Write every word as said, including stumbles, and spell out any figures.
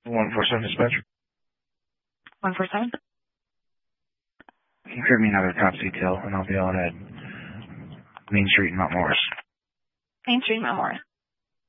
one four seven dispatcher. one four seven? Can you create me another cops detail, and I'll be out at Main Street in Mount Morris. Main Street, Mount Morris.